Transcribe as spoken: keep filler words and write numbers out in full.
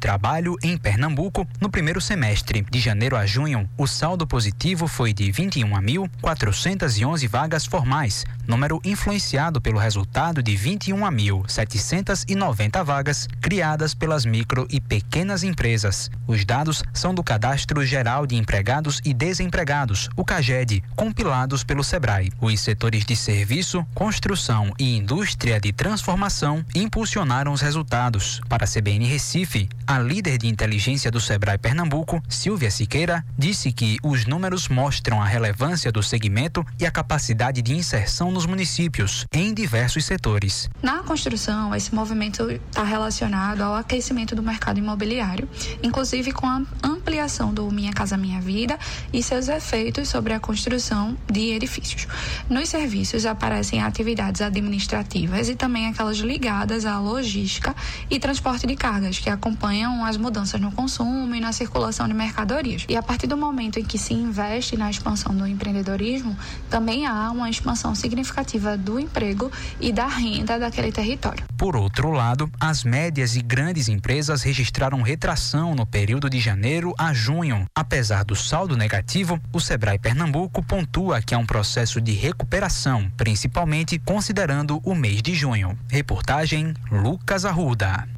trabalho em Pernambuco no primeiro semestre. De janeiro a junho, o saldo positivo foi de vinte e uma mil quatrocentas e onze vagas formais, número influenciado pelo resultado de vinte e uma mil setecentas e noventa vagas criadas pelas micro e pequenas empresas. Os dados são do Cadastro Geral de Empregados e Desempregados, o CAGED, compilados pelo Sebrae. Os setores de serviço, construção e indústria de transformação impulsionaram os resultados. Para a C B N Recife, a líder de inteligência do Sebrae Pernambuco, Silvia Siqueira, disse que os números mostram a relevância do segmento e a capacidade de inserção nos municípios, em diversos setores. Na construção, esse movimento está relacionado ao aquecimento do mercado imobiliário, inclusive com a ampliação do Minha Casa Minha Vida e seus efeitos sobre a construção de edifícios. Nos serviços aparecem atividades administrativas e também aquelas ligadas à logística e transporte de cargas, que acompanham as mudanças no consumo e na circulação de mercadorias. E a partir do momento em que se investe na expansão do empreendedorismo, também há uma expansão significativa do emprego e da renda daquele território. Por outro lado, as médias e grandes empresas registraram retração no período de janeiro a junho. Apesar do saldo negativo, o Sebrae Pernambuco pontua que há um processo de recuperação, principalmente considerando o mês de junho. Reportagem Lucas Arruda.